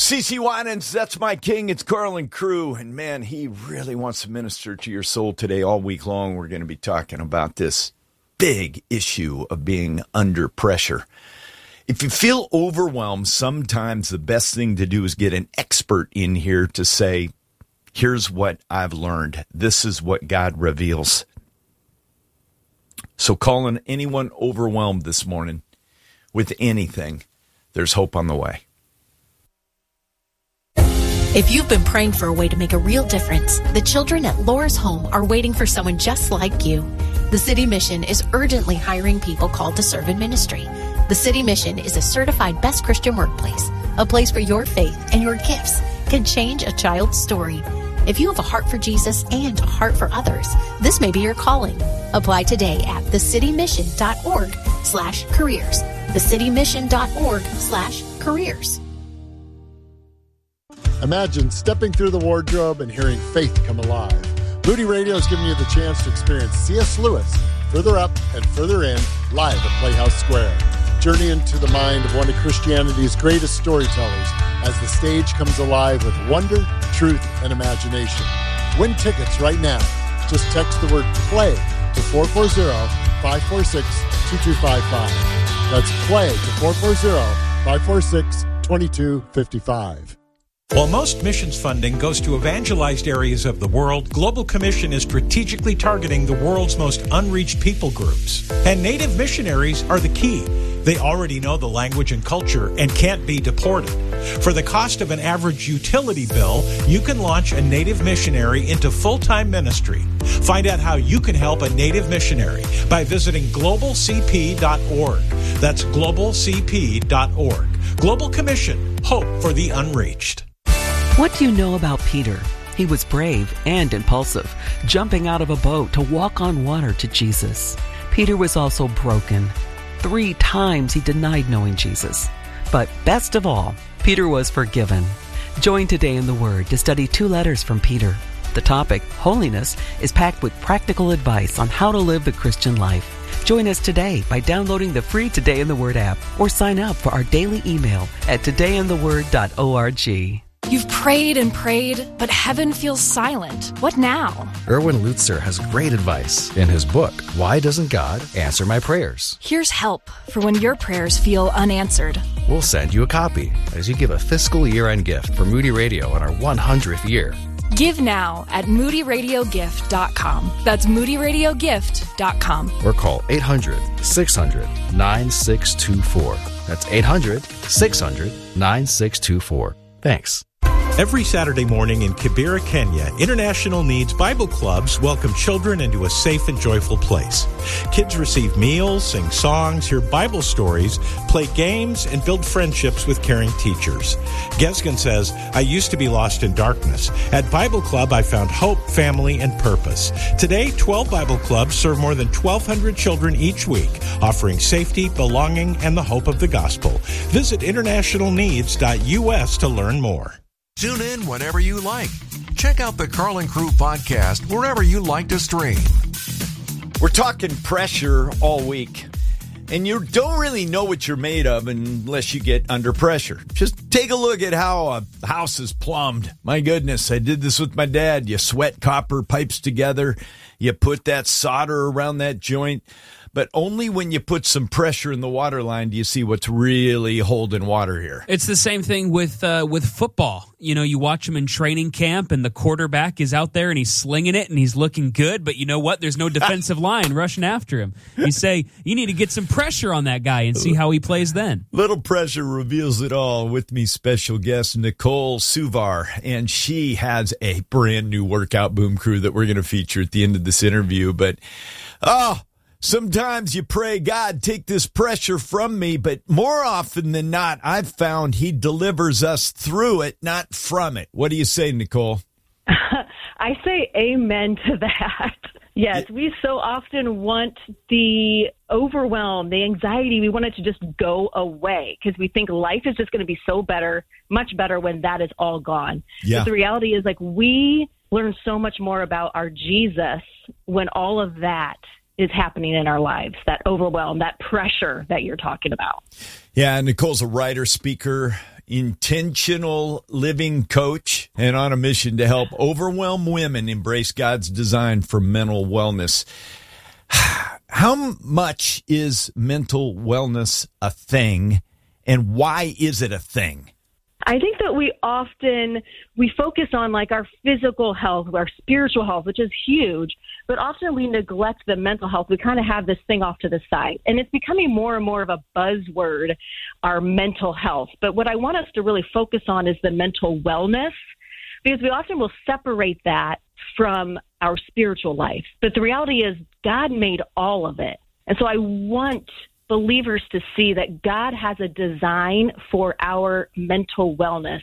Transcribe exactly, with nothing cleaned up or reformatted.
CeCe Winans, that's my king. It's Carlin Crew. And man, he really wants to minister to your soul today. All week long, we're going to be talking about this big issue of being under pressure. If you feel overwhelmed, sometimes the best thing to do is get an expert in here to say, here's what I've learned. This is what God reveals. So calling anyone overwhelmed this morning with anything, there's hope on the way. If you've been praying for a way to make a real difference, the children at Laura's Home are waiting for someone just like you. The City Mission is urgently hiring people called to serve in ministry. The City Mission is a certified best Christian workplace, a place where your faith and your gifts can change a child's story. If you have a heart for Jesus and a heart for others, this may be your calling. Apply today at thecitymission.org slash careers. thecitymission.org slash careers. Imagine stepping through the wardrobe and hearing faith come alive. Moody Radio is giving you the chance to experience C S. Lewis, Further Up and Further In, live at Playhouse Square. Journey into the mind of one of Christianity's greatest storytellers as the stage comes alive with wonder, truth, and imagination. Win tickets right now. Just text the word PLAY to four four zero, five four six, two two five five. That's PLAY to four four zero, five four six, two two five five. While most missions funding goes to evangelized areas of the world, Global Commission is strategically targeting the world's most unreached people groups. And Native missionaries are the key. They already know the language and culture and can't be deported. For the cost of an average utility bill, you can launch a Native missionary into full-time ministry. Find out how you can help a Native missionary by visiting global c p dot org. That's global c p dot org. Global Commission, hope for the unreached. What do you know about Peter? He was brave and impulsive, jumping out of a boat to walk on water to Jesus. Peter was also broken. Three times he denied knowing Jesus. But best of all, Peter was forgiven. Join Today in the Word to study two letters from Peter. The topic, holiness, is packed with practical advice on how to live the Christian life. Join us today by downloading the free Today in the Word app or sign up for our daily email at today in the word dot org. You've prayed and prayed, but heaven feels silent. What now? Erwin Lutzer has great advice in his book, Why Doesn't God Answer My Prayers? Here's help for when your prayers feel unanswered. We'll send you a copy as you give a fiscal year-end gift for Moody Radio in our one hundredth year. Give now at moody radio gift dot com. That's moody radio gift dot com. Or call eight hundred, six hundred, nine six two four. That's eight hundred, six hundred, nine six two four. Thanks. Every Saturday morning in Kibera, Kenya, International Needs Bible Clubs welcome children into a safe and joyful place. Kids receive meals, sing songs, hear Bible stories, play games, and build friendships with caring teachers. Gesgen says, I used to be lost in darkness. At Bible Club, I found hope, family, and purpose. Today, twelve Bible Clubs serve more than twelve hundred children each week, offering safety, belonging, and the hope of the gospel. Visit international needs dot u s to learn more. Tune in whenever you like. Check out the Carlin Crew podcast wherever you like to stream. We're talking pressure all week, and you don't really know what you're made of unless you get under pressure. Just take a look at how a house is plumbed. My goodness, I did this with my dad. You sweat copper pipes together. You put that solder around that joint. But only when you put some pressure in the water line do you see what's really holding water here. It's the same thing with uh, with football. You know, you watch them in training camp, and the quarterback is out there, and he's slinging it, and he's looking good. But you know what? There's no defensive line rushing after him. You say, you need to get some pressure on that guy and see how he plays then. Little pressure reveals it all. With me, special guest Nicole Suvar, and she has a brand new workout boom crew that we're going to feature at the end of this interview. But, oh... sometimes you pray, God, take this pressure from me, but more often than not, I've found he delivers us through it, not from it. What do you say, Nicole? I say amen to that. Yes, we so often want the overwhelm, the anxiety. We want it to just go away because we think life is just going to be so better, much better when that is all gone. Yeah. But the reality is, like, we learn so much more about our Jesus when all of that is happening in our lives, that overwhelm, that pressure that you're talking about. Yeah, Nicole's a writer, speaker, intentional living coach and on a mission to help overwhelmed women embrace God's design for mental wellness. How much is mental wellness a thing, and why is it a thing? I think that we often, we focus on like our physical health, our spiritual health, which is huge, but often we neglect the mental health. We kind of have this thing off to the side, and it's becoming more and more of a buzzword, our mental health. But what I want us to really focus on is the mental wellness, because we often will separate that from our spiritual life. But the reality is God made all of it. And so I want believers to see that God has a design for our mental wellness.